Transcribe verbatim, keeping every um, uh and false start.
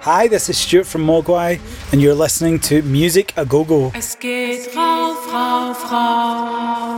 Hi, this is Stuart from Mogwai, and you're listening to Music A Go Go. Es geht rauf, rauf, rauf.